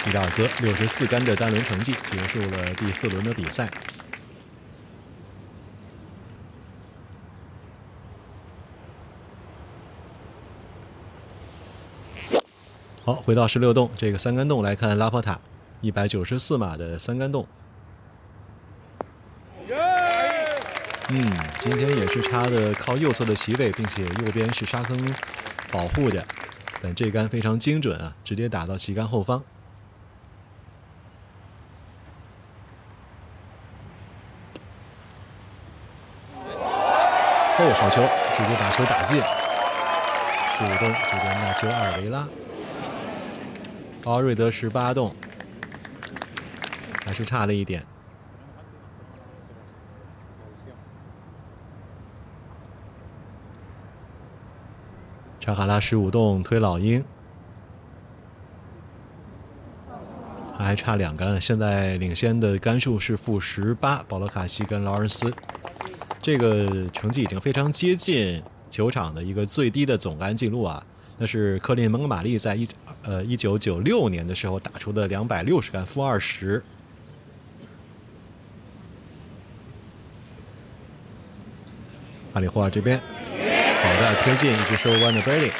伊拉尔戈64杆的单轮成绩结束了第4轮的比赛。好，回到16洞，这个三杆洞来看拉波塔194码的三杆洞。今天也是插的靠右侧的席位，并且右边是沙坑保护的，但这杆非常精准啊，直接打到旗杆后方。哦，好球，直接把球打进。15洞这边纳丘·阿尔维拉，奥瑞德18洞，还是差了一点。查卡拉15洞推老鹰，还差2杆，现在领先的杆数是-18，保罗卡西跟劳伦斯，这个成绩已经非常接近球场的一个最低的总杆记录啊。那是克林蒙马利在1996年的时候打出的260杆-20。阿里霍尔这边好的推进，一直收弯的 Brady。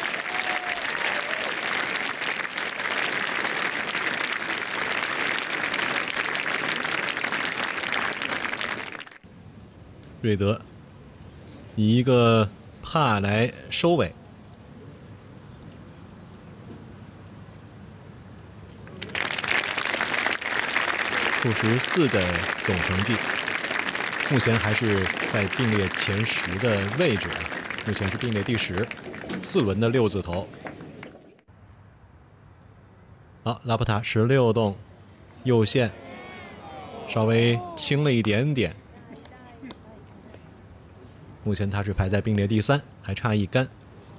瑞德以一个帕来收尾。-14的总成绩，目前还是在并列前10的位置啊。目前是并列第10，4轮的6字头。好，拉波塔16洞右线稍微轻了一点点，目前他是排在并列第3，还差1杆。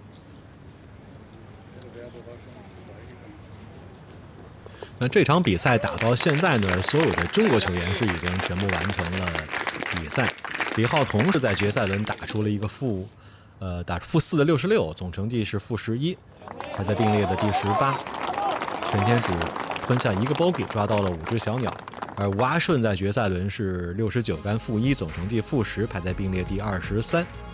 那这场比赛打到现在呢，所有的中国球员是已经全部完成了比赛。李浩彤是在决赛轮打出了一个打-4的66，总成绩是-11，还在并列的第18。陈天楚吞下1个 bogey， 抓到了5只小鸟，而吴阿顺在决赛轮是69杆-1，总成绩-10，排在并列第23。